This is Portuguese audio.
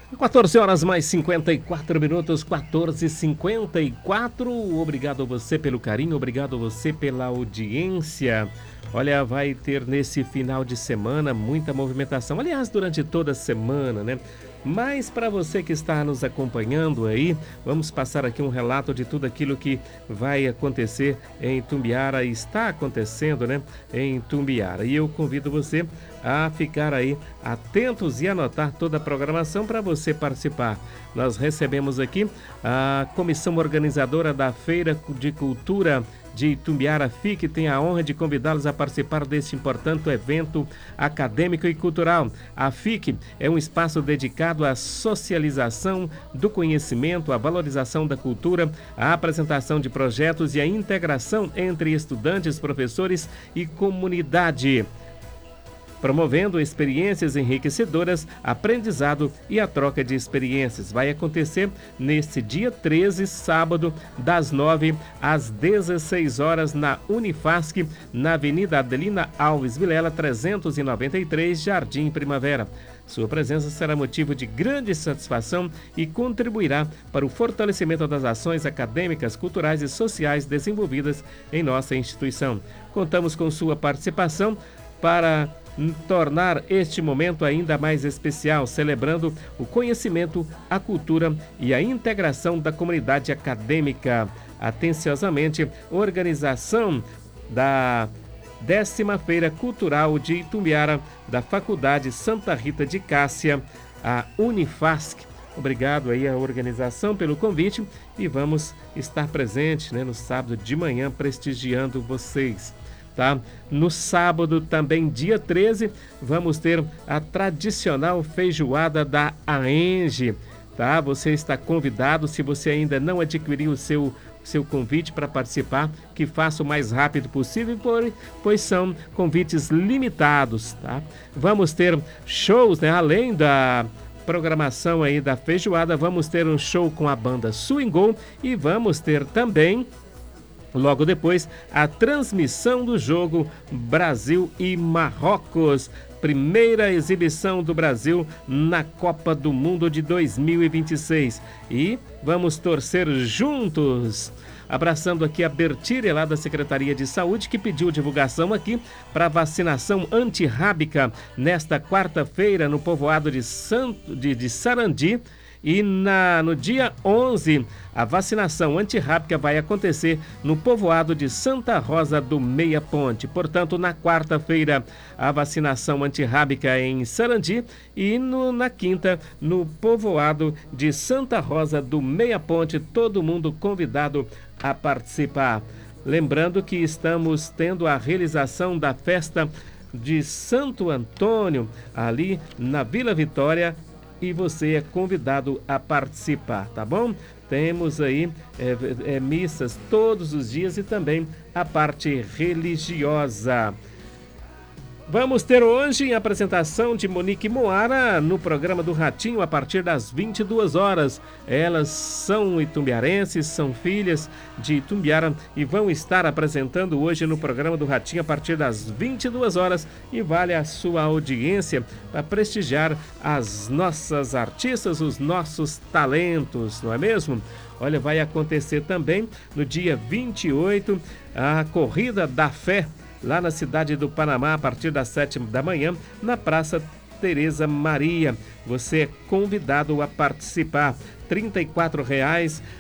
14 horas mais 54 minutos, 14h54. Obrigado a você pelo carinho, obrigado a você pela audiência. Olha, vai ter nesse final de semana muita movimentação. Aliás, durante toda a semana, né? Mas para você que está nos acompanhando aí, vamos passar aqui um relato de tudo aquilo que vai acontecer em Itumbiara, está acontecendo, né, em Itumbiara. E eu convido você a ficar aí atentos e anotar toda a programação para você participar. Nós recebemos aqui a comissão organizadora da Feira de Cultura de Itumbiara, FIC, tem a honra de convidá-los a participar deste importante evento acadêmico e cultural. A FIC é um espaço dedicado à socialização do conhecimento, à valorização da cultura, à apresentação de projetos e à integração entre estudantes, professores e comunidade, promovendo experiências enriquecedoras, aprendizado e a troca de experiências. Vai acontecer neste dia 13, sábado, das 9 às 16 horas, na Unifasc, na Avenida Adelina Alves Vilela, 393, Jardim Primavera. Sua presença será motivo de grande satisfação e contribuirá para o fortalecimento das ações acadêmicas, culturais e sociais desenvolvidas em nossa instituição. Contamos com sua participação para tornar este momento ainda mais especial, celebrando o conhecimento, a cultura e a integração da comunidade acadêmica. Atenciosamente, organização da 10ª Feira Cultural de Itumbiara, da Faculdade Santa Rita de Cássia, a Unifasc. Obrigado aí à organização pelo convite e vamos estar presentes, né, no sábado de manhã prestigiando vocês. Tá? No sábado, também dia 13, vamos ter a tradicional feijoada da AENGE, tá? Você está convidado, se você ainda não adquiriu o seu convite para participar, que faça o mais rápido possível, pois são convites limitados, tá? Vamos ter shows, né? Além da programação aí da feijoada, vamos ter um show com a banda Swingou e vamos ter também, logo depois, a transmissão do jogo Brasil e Marrocos, primeira exibição do Brasil na Copa do Mundo de 2026. E vamos torcer juntos. Abraçando aqui a Bertíria, lá da Secretaria de Saúde, que pediu divulgação aqui para vacinação antirrábica nesta quarta-feira no povoado de Sarandi. E no dia 11, a vacinação antirrábica vai acontecer no povoado de Santa Rosa do Meia Ponte. Portanto, na quarta-feira, a vacinação antirrábica em Sarandi e na quinta, no povoado de Santa Rosa do Meia Ponte. Todo mundo convidado a participar. Lembrando que estamos tendo a realização da festa de Santo Antônio, ali na Vila Vitória, e você é convidado a participar, tá bom? Temos aí missas todos os dias e também a parte religiosa. Vamos ter hoje a apresentação de Monique Moara no programa do Ratinho a partir das 22 horas. Elas são itumbiarenses, são filhas de Itumbiara e vão estar apresentando hoje no programa do Ratinho a partir das 22 horas. E vale a sua audiência para prestigiar as nossas artistas, os nossos talentos, não é mesmo? Olha, vai acontecer também no dia 28 a Corrida da Fé, lá na cidade do Panamá, a partir das 7 da manhã, na Praça Tereza Maria. Você é convidado a participar. R$ 34